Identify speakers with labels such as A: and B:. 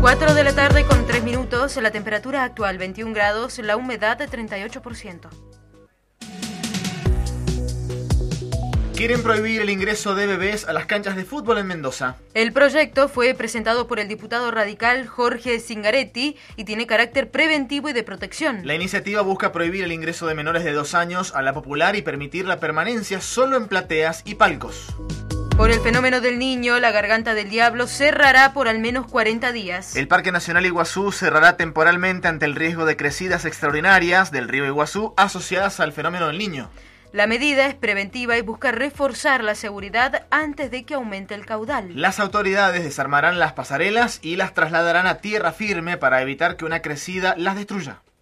A: 4 de la tarde con 3 minutos, la temperatura actual 21 grados, la humedad de 38%.
B: Quieren prohibir el ingreso de bebés a las canchas de fútbol en Mendoza.
A: El proyecto fue presentado por el diputado radical Jorge Zingaretti y tiene carácter preventivo y de protección.
B: La iniciativa busca prohibir el ingreso de menores de 2 años a la popular y permitir la permanencia solo en plateas y palcos.
A: Por el fenómeno del Niño, la Garganta del Diablo cerrará por al menos 40 días.
B: El Parque Nacional Iguazú cerrará temporalmente ante el riesgo de crecidas extraordinarias del río Iguazú asociadas al fenómeno del Niño.
A: La medida es preventiva y busca reforzar la seguridad antes de que aumente el caudal.
B: Las autoridades desarmarán las pasarelas y las trasladarán a tierra firme para evitar que una crecida las destruya.